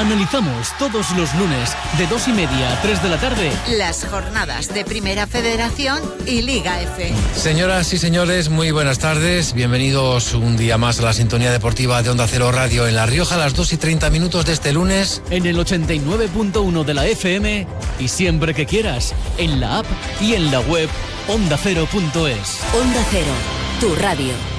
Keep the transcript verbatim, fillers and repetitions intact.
Analizamos todos los lunes de dos y media a tres de la tarde las jornadas de Primera Federación y Liga F. Señoras y señores, muy buenas tardes. Bienvenidos un día más a la sintonía deportiva de Onda Cero Radio en La Rioja a las dos y treinta minutos de este lunes. En el ochenta y nueve punto uno de la F M y siempre que quieras, en la app y en la web onda cero punto es. Onda Cero, tu radio.